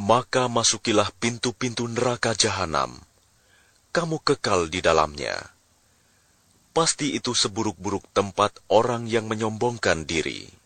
maka masukilah pintu-pintu neraka jahanam. Kamu kekal di dalamnya. Pasti itu seburuk-buruk tempat orang yang menyombongkan diri.